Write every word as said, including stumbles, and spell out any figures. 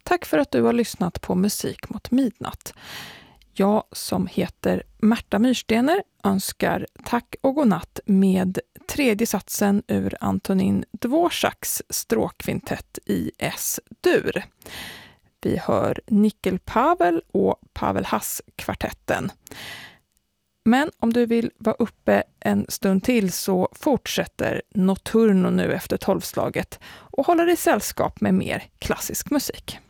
Tack för att du har lyssnat på Musik mot midnatt. Jag som heter Märta Myrstener önskar tack och godnatt med tredje satsen ur Antonin Dvoraks stråkkvintett i S-dur. Vi hör Nickel Pavel och Pavel Haas-kvartetten. Men om du vill vara uppe en stund till så fortsätter Notturno nu efter tolvslaget och håller i sällskap med mer klassisk musik.